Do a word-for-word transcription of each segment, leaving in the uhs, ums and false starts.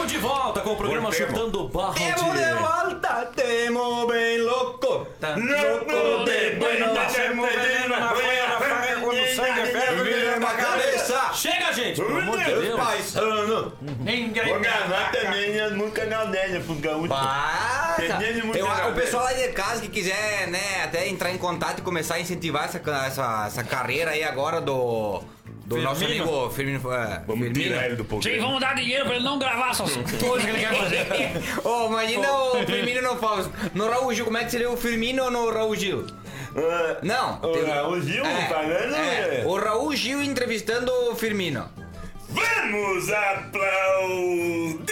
Tamo de volta com o programa Chutando Balde. Temo de volta, temo bem louco. Tá louco de bueno, temo bem na feia, quando sangue ferro vira na cabeça. Chega, gente, pelo amor de Deus. Paisano. Ninguém Vou gravar também as músicas gaudélias pros gaúchos. Bah, Entendendo muito eu, legal, o pessoal aí de casa que quiser, né, até entrar em contato e começar a incentivar essa, essa, essa carreira aí agora do, do nosso amigo Firmino. É, Vamos Firmino. tirar ele do Sim, programa. vamos dar dinheiro pra ele não gravar essas coisas que ele quer fazer. Ô, imagina o Firmino no Fausto. No Raul Gil, como é que seria o Firmino no Raul Gil? Ah, Não. O tem- Raul Gil falando, é, é. o Raul Gil entrevistando o Firmino. Vamos aplaudir!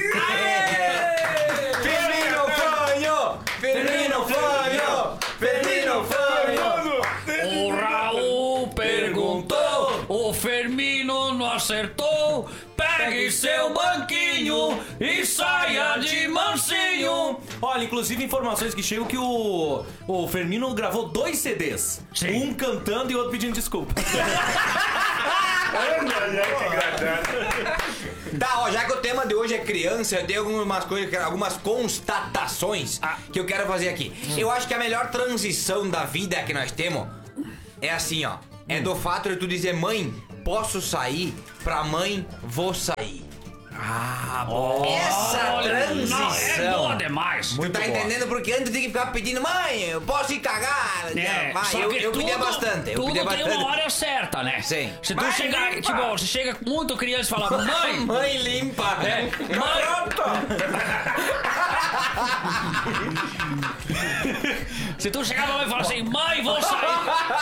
Firmino Fanho! Firmino Fanho! Firmino Fanho! O Raul perguntou, o Firmino não acertou. Pegue seu banquinho e saia de mansinho. Olha, inclusive informações que chegam que o, o Firmino gravou dois C Ds. Sim. Um cantando e outro pedindo desculpa. Olha, que engraçado. Tá, ó, já que o tema de hoje é criança, eu tenho algumas coisas, algumas constatações Ah. que eu quero fazer aqui. Eu acho que a melhor transição da vida que nós temos é assim, ó. É do fato de tu dizer, mãe, posso sair, pra mãe, vou sair. Ah, bom. Essa Olha, transição. não, é boa demais. Tu tá entendendo? Porque antes tem que ficar pedindo, mãe, eu posso ir cagar? É, Vai, só eu, que eu tudo, pedia bastante. Eu tudo pedia tem bastante. uma hora certa, né? Sim. Se tu Mãe, chegar, limpa. tipo, você chega muito criança e fala, mãe, Mãe limpa. é, mãe. Se tu chegar pra mãe e falar assim, mãe, vou sair.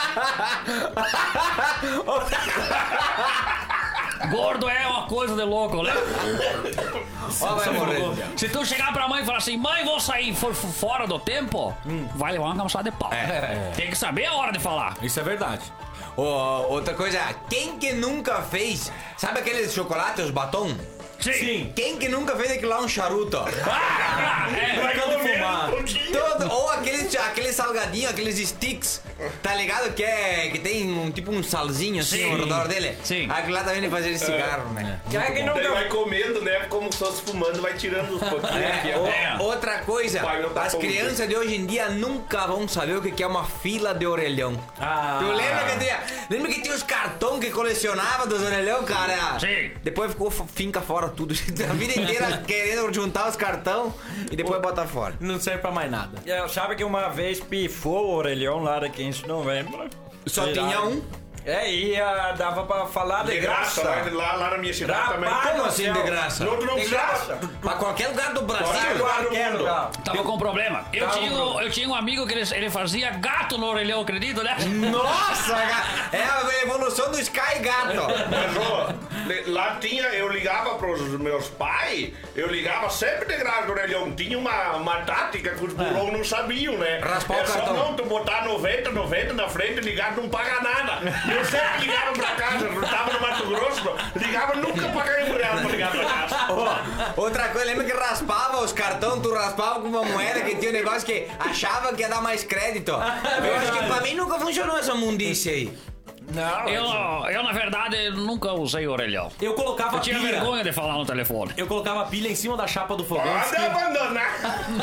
Gordo é uma coisa de louco, né? Ó, vai morrer. Se tu chegar pra mãe e falar assim, mãe, vou sair e for f- fora do tempo, vai levar uma cansada de pau. É. Tem que saber a hora de falar. Isso é verdade. Ô, outra coisa, quem que nunca fez, sabe aqueles chocolates, os batom? Sim. Quem que nunca fez aquilo lá um charuto? Ah, é. Vai Quando comer fumar. um pouquinho. Todo, ou aqueles, aqueles salgadinhos, aqueles sticks, tá ligado? Que é que tem um tipo um salzinho assim Sim. ao redor dele. Sim. Aquilo lá também de fazer de cigarro, né? Daí vai comendo, né? Como se fosse fumando, vai tirando os pouquinhos aqui, ó. O- É. Outra coisa, Pai, não tá as bom. crianças de hoje em dia nunca vão saber o que que é uma fila de orelhão. Ah. Tu lembra que tinha, lembra que tinha os cartões que colecionava dos orelhão, cara? Sim. Depois ficou f- finca fora tudo. A vida inteira querendo juntar os cartão e depois botar fora. Não serve pra mais nada. É, sabe que uma vez pifou o orelhão lá da quinze de novembro? Só E tinha lá- um. É, e ah, dava pra falar de, De graça, graça. lá, lá na minha cidade Rapaz, também. Como assim de graça? Não, tu não De precisava. graça. Pra qualquer lugar do Brasil. Qualquer lugar do Qualquer mundo. lugar. Tava com problema. Eu Tava tinha, com um- problema. eu tinha um amigo que ele, ele fazia gato no orelhão, acredita, né? Nossa, cara. É a evolução do Sky Gato. Mas, ó, le- lá tinha, eu ligava pros meus pais, eu ligava sempre de graça do orelhão. Tinha uma, uma tática que os burros não sabiam, né? Raspar o é só cartão. não, tu botar noventa, noventa na frente, ligar, não paga nada. Eu sempre ligava pra casa, eu tava no Mato Grosso, ligava, nunca paguei um real pra ligar pra casa. Ó, outra coisa, lembra que raspava os cartões, tu raspava com uma moeda que tinha um negócio que achava que ia dar mais crédito. Eu acho que pra mim nunca funcionou essa mundice aí. Não, Eu, eu, na verdade, nunca usei orelhão. Eu colocava Eu tinha pilha. vergonha de falar no telefone. Eu colocava a pilha em cima da chapa do fogão. Pode abandonar.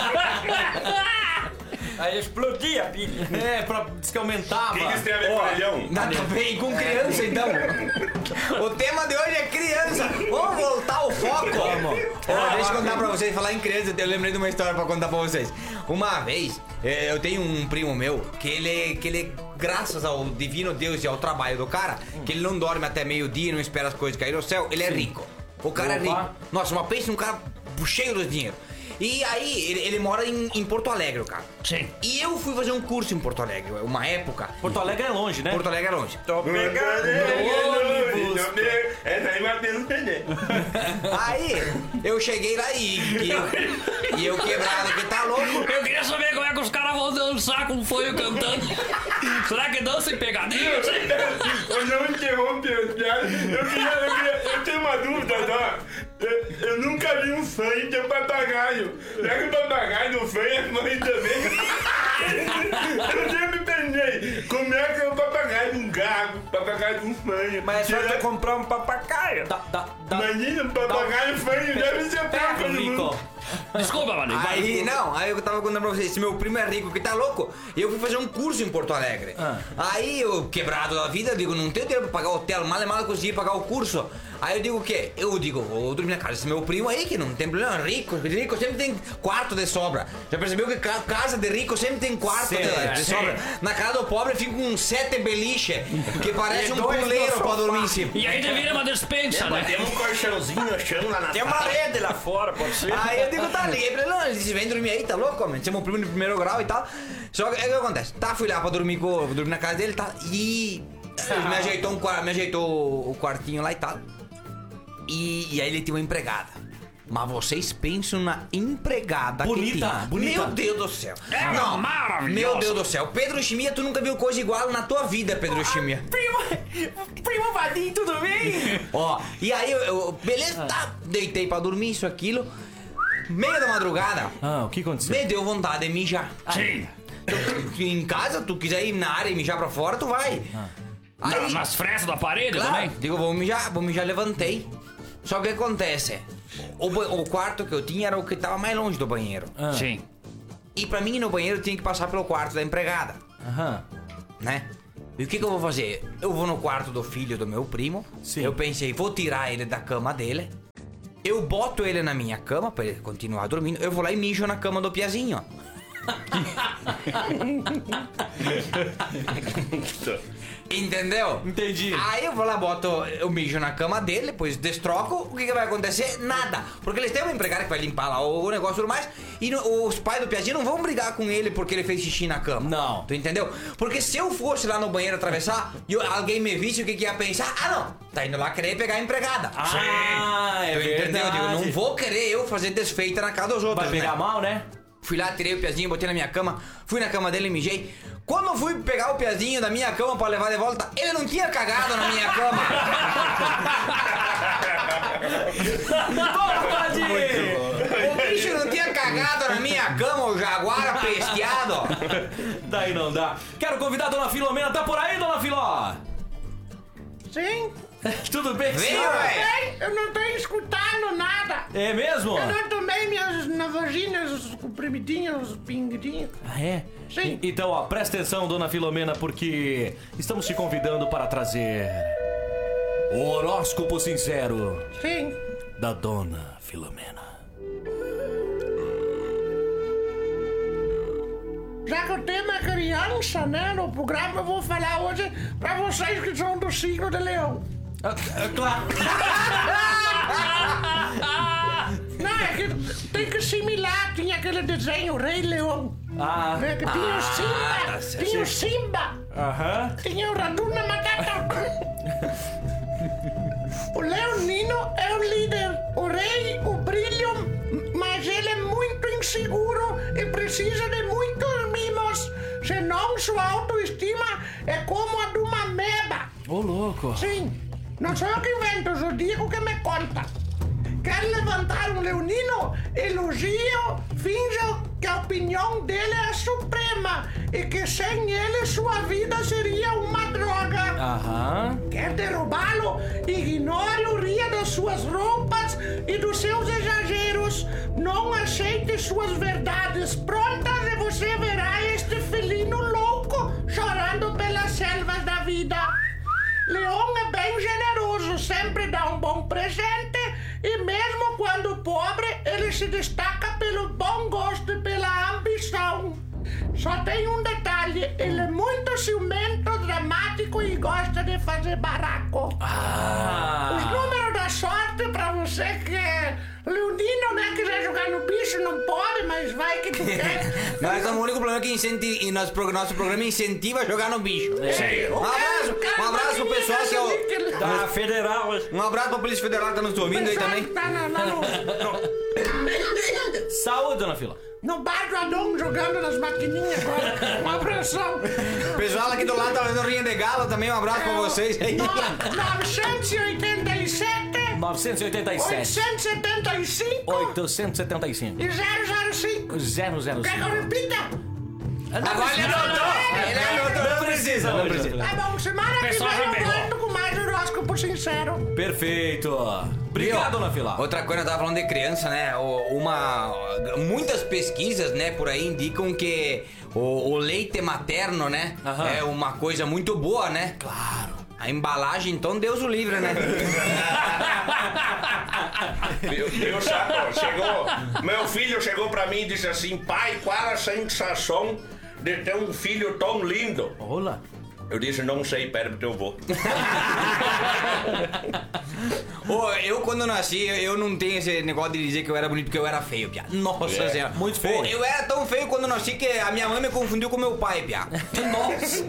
aí explodia a pilha. É, pra, diz que aumentava. O que que isso tem a ver com Ó, orelhão? nada bem com criança, então. O tema de hoje é criança. Vamos voltar ao foco. Vamos. Deixa eu contar pra vocês, falar em criança, eu lembrei de uma história pra contar pra vocês. Uma vez, eh, eu tenho um primo meu que ele, que ele, graças ao divino Deus e ao trabalho do cara, que ele não dorme até meio-dia, não espera as coisas caírem do céu, ele é rico. O cara é Opa. rico. Nossa, uma pensa num cara cheio de dinheiro. E aí, ele, ele mora em, em Porto Alegre, o cara. Sim. E eu fui fazer um curso em Porto Alegre, uma época. Porto Alegre é longe, né? Porto Alegre é longe. Tô pegando. Essa aí vai ter entender. Aí, eu cheguei lá e, e, eu, e eu quebrado que tá louco. Eu queria saber como é que os caras vão dançar com folho cantando. Será que dança em pegadinha? Eu não interrompe as piadas. Eu, queria, eu, queria, eu tenho uma dúvida, Dó. Eu, eu nunca vi um fã e ter papagaio. Será que o papagaio do fã é mãe também? Eu sempre pensei, como é que é o papagaio? mais um gago, papagaio com fanho. Mas é só tu comprar um papagaio. Dá, dá, dá. Imagina, um papagaio fanho, deve ser Pega, todo mundo. Rico. Desculpa, mano. vai. Aí, não, aí eu tava contando pra vocês, esse meu primo é rico, que tá louco. E eu fui fazer um curso em Porto Alegre. Ah. Aí eu, quebrado da vida, digo, não tenho dinheiro pra pagar hotel, mal e mal eu consegui pagar o curso. Aí eu digo o quê? Eu digo, vou dormir na casa desse meu primo aí, que não tem problema, rico, rico sempre tem quarto de sobra. Já percebeu que ca- casa de rico sempre tem quarto Sim, de, é, de sim. sobra? Na casa do pobre fica com sete beliche, que parece E um dois no puleiro pra sofá. dormir em cima. E aí vira uma despensa, né? Tem um colchãozinho no chão lá na Tem uma sala. rede lá fora, pode ser? Aí eu digo, tá, liguei pra ele, não, ele disse, vem dormir aí, tá louco, mano? Você é meu primo de primeiro grau e tal. Só que, é o que acontece? Tá, fui lá pra dormir, com, vou dormir na casa dele e tal, e... Ele me ajeitou, um, qua- me ajeitou o quartinho lá e tal. E, e aí ele tinha uma empregada. Mas vocês pensam na empregada Bonita, que tinha. bonita. Meu Deus do céu. É Não, maravilhoso. meu Deus do céu. Pedro Chimia, tu nunca viu coisa igual na tua vida, Pedro Chimia. Primo, primo Vadim, tudo bem? Ó, e aí eu, eu- beleza, tá, deitei pra dormir, isso, aquilo. Meio da madrugada, Ah, o que aconteceu? me deu vontade de mijar. Sim. Tu- em casa, tu quiser ir na área e mijar pra fora, tu vai. Na- Aí, nas frestas da parede claro, também? digo, vou mijar, vou mijar, levantei. Só que o que acontece? O, ba- o quarto que eu tinha era o que tava mais longe do banheiro. Ah. Sim. E pra mim ir no banheiro eu tinha que passar pelo quarto da empregada, Aham. né? E o que que eu vou fazer? Eu vou no quarto do filho do meu primo. Sim. Eu pensei, vou tirar ele da cama dele. Eu boto ele na minha cama pra ele continuar dormindo. Eu vou lá e mijo na cama do Piazinho. Entendeu? Entendi. Aí eu vou lá, boto o mijo na cama dele, depois destroco. O que, que vai acontecer? Nada. Porque eles têm uma empregada que vai limpar lá o, o negócio e tudo mais. E no- os pais do Piazinho não vão brigar com ele porque ele fez xixi na cama. Não. Tu entendeu? Porque se eu fosse lá no banheiro atravessar e eu- alguém me visse, o que, que ia pensar? Ah, não. Tá indo lá querer pegar a empregada. Ah, é Tu entendeu? Eu verdade. digo, não vou querer eu fazer desfeita na casa dos outros. Vai pegar né? mal, né? Fui lá, tirei o Piazinho, botei na minha cama, fui na cama dele e mijei. Quando eu fui pegar o Piazinho da minha cama pra levar de volta, ele não tinha cagado na minha cama. O bicho não tinha cagado na minha cama, o jaguar apesteado. Daí não dá. Quero convidar a dona Filomena. Tá por aí, dona Filó? Sim, Tudo bem, Vem, senhora? ué. bem, eu não tô escutando nada. É mesmo? Eu não tomei minhas navaginhas, os comprimidinhos, os pinguidinhos. Ah, é? Sim. E- Então, ó, presta atenção, dona Filomena, porque estamos te convidando para trazer o horóscopo sincero Sim, da dona Filomena. já que o tema é criança, né, no programa, eu vou falar hoje pra vocês que são do signo de leão. Ah, é claro. Não, é que tem que assimilar, tinha aquele desenho, Rei Leão. Ah, Né, que tinha o Simba, tá certo. tinha o Simba, aham. tinha o Raduna Matata. O Leonino é o líder, o rei, o brilho, mas ele é muito inseguro e precisa de muitos mimos, senão sua autoestima é como a de uma ameba. Ô, louco. Sim, não sou eu que invento, eu digo que me conta. Quer levantar um leonino? Elogio, finja que a opinião dele é a suprema e que sem ele sua vida seria uma droga. Aham. Quer derrubá-lo? Ignore-o, ria das suas roupas e dos seus exageros. Não aceite suas verdades prontas e você verá este felino louco chorando pelas selvas da vida. Leão é bem generoso, sempre dá um bom presente e mesmo quando pobre, ele se destaca pelo bom gosto e pela ambição. Só tem um detalhe, ele é muito ciumento, dramático e gosta de fazer barraco. Os Ah. números da sorte pra você que é leonino, né, quiser jogar no bicho, não pode, mas vai que tu quer. Nós somos o único problema que incentiva, e nosso, pro- nosso programa incentiva a jogar no bicho. Sim. Um abraço, um abraço pro pessoal que é o... Da Federal. Um abraço pra Polícia Federal que tá nos ouvindo aí também. Tá na- na- no, Saúde, dona Filó. no bar do Adão jogando nas maquininhas agora. Uma pressão. O pessoal aqui do lado tá fazendo rinha de galo também, um abraço pra vocês aí. No- novecentos e oitenta e sete, novecentos e oitenta e sete. oitocentos e setenta e cinco oitocentos e setenta e cinco. e zero zero cinco. zero zero Quer que eu cinco. repita? Agora ele anotou! Ele anotou! Não precisa, não precisa. Tá bom, semana que Pessoal, já vem eu pegou. volto com mais horóscopo sincero. Perfeito. Obrigado, dona Fila. Outra coisa, eu tava falando de criança, né? O- Uma, muitas pesquisas, né, por aí indicam que o, o leite materno, né, Aham. é uma coisa muito boa, né? Claro. A embalagem, então, Deus o livre, né? Viu, viu, Saco? Chegou, meu filho chegou pra mim e disse assim: pai, qual a sensação de ter um filho tão lindo? Olá. Eu disse: não sei, pera pro teu vô. Ô, eu quando nasci, eu não tenho esse negócio de dizer que eu era bonito porque eu era feio, piá. Nossa É, senhora. muito feio. Ô, eu era tão feio quando nasci que a minha mãe me confundiu com meu pai, piá. Nossa.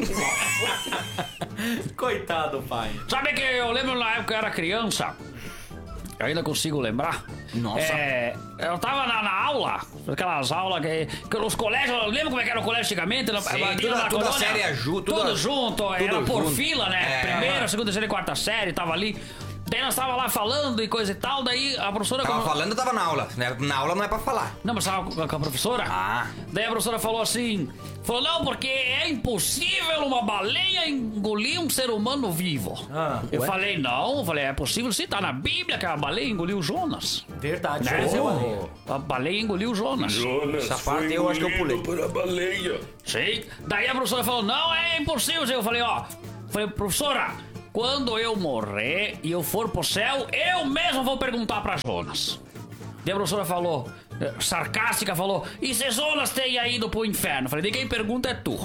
Coitado, pai. Sabe que eu lembro na época que eu era criança? Eu ainda consigo lembrar. Nossa. É, eu tava na, na aula, aquelas aulas que, que nos colégios, lembra como é que era o colégio antigamente? Na, Sim, ali tudo- na tudo a colônia? série é ju- tudo tudo a- junto, tudo era por junto. fila, né? É. Primeira, segunda, terceira e quarta série, tava ali. Daí nós tava lá falando e coisa e tal, daí a professora... Tava como- falando, eu tava na aula. né? Na aula não é pra falar. Não, mas tava com com a professora? Ah. Daí a professora falou assim... Falou, não, porque é impossível uma baleia engolir um ser humano vivo. Ah, eu ué? falei, não. Eu falei, é possível sim, tá na Bíblia que a baleia engoliu Jonas. Verdade. Né? Jonas é uma- A baleia engoliu Jonas. Jonas, Essa parte foi eu acho que eu pulei. engolido por a baleia. Sim. Daí a professora falou, não, é impossível. Eu falei, ó... Falei, professora... Quando eu morrer e eu for pro céu, eu mesmo vou perguntar pra Jonas. Daí a professora falou, eh, sarcástica, falou, e se Jonas tenha ido pro inferno? Eu falei, daí quem pergunta é tu.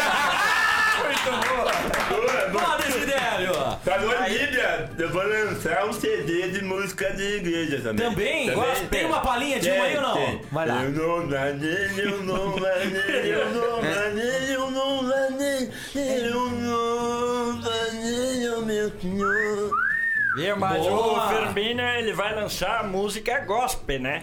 Boa, Desidério. Tá no Lídia, eu vou lançar um C D de música de igreja também. Também? Gosta- tem uma palhinha de uma aí ou não? Tem. Vai lá. Eu não ganhei, eu não ganhei, eu não ganhei, eu não ganhei, eu não ganhei, oh meu senhor. Viu, mas Boa. o Firmino, ele vai lançar música gospel, né?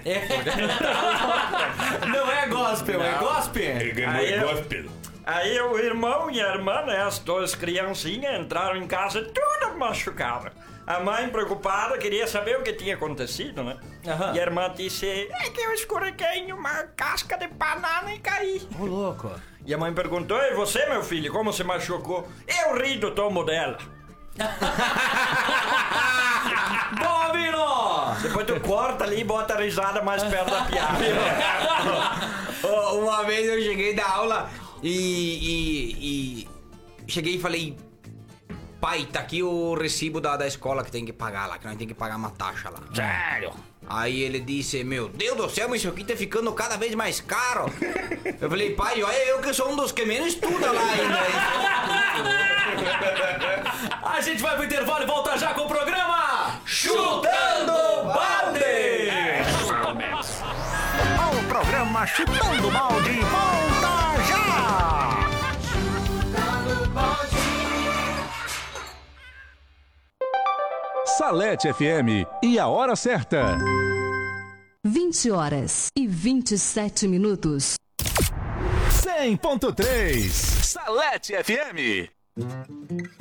Não é gospel, é gospel? Ele ganhou Aí eu- gospel. Aí o irmão e a irmã, né, as duas criancinhas, entraram em casa tudo machucado. A mãe, preocupada, queria saber o que tinha acontecido, né? Aham. E a irmã disse, é que eu escorreguei em uma casca de banana e caí. Ô, louco. E a mãe perguntou, e você, meu filho, como se machucou? Eu ri do tombo dela. Boa, Vino! Depois tu corta ali e bota a risada mais perto da piada. Ô, uma vez eu cheguei da aula e, e, e cheguei e falei, pai, tá aqui o recibo da, da escola que tem que pagar lá, que nós tem que pagar uma taxa lá. Sério. Aí ele disse, meu Deus do céu, mas isso aqui tá ficando cada vez mais caro. Eu falei, pai, olha, eu que sou um dos que menos estuda lá ainda. A gente vai pro intervalo e volta já com o programa Chutando Balde! O programa Chutando Balde volta já! Salete F M e a hora certa. vinte horas e vinte e sete minutos. cem ponto três. Salete F M.